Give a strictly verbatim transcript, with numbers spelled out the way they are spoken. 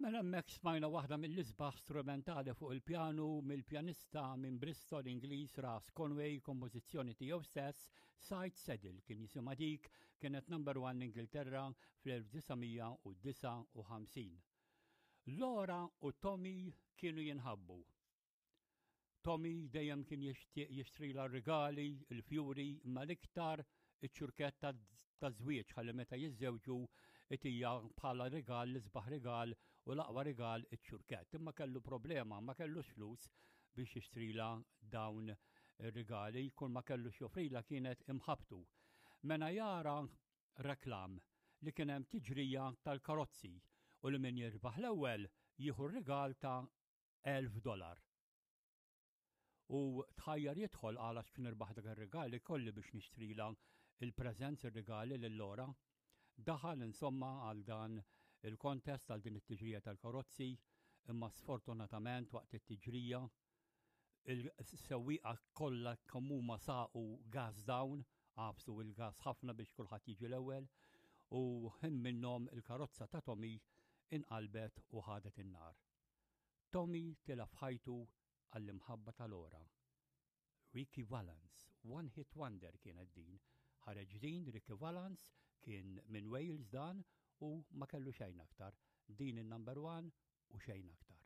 Mela hemmhekk smajna waħda mill-isbaħ strumentali fuq il-pjanu mill-pjanista minn Bristol Ingliż Ras Conway, kompożizzjoni tiegħu stess, Side Saddle kien jisimha dik, kienet number one Ingilterra fl-elf-tisa' Laura u Tommy kienu jinħabbu. Tommy dejjem kien jixtrila regali, il-fjuri, imma l-iktar iċ-ċurketta ta' żwieġ ħalli meta jiżżewġu itija bħala regal l-isbaħ regal u l-aqwa regal iċ-ċurkett. Imma kellu problema, ma kellux flus biex jixtrila dawn ir-regali, kull ma kellux joffrila kienet imħabtu. Mena jara reklam li kien hemm tiġrija tal-karozzi u li min jirbaħ l-ewwel jieħu r-regal ta' elf dollar. U tħajjar jidħol għalax kien irbaħ dak ir-regali kolli biex nixtrila il-preżenz ir-regali lil Laura. Daħal insomma għal dan il-kontest għal din it-tiġrija tal-karozzi, imma sfortunatament waqt it-tiġrija il-sewwieqa kollha kemm huma saqu gas down, għabsu il-gas ħafna biex kulħadd jiġi l-ewwel, u hemm minnhom il-karozza ta' Tommy inqalbet u ħadet in-nar. Tommy tilef ħajtu għall-imħabba ta' Laura. Ricky Valance, one hit wonder kienet din. Ħareġ din Ricky Valance kien minn Wales dan u ma kellu xejn aktar. Din il-number one u xejn aktar.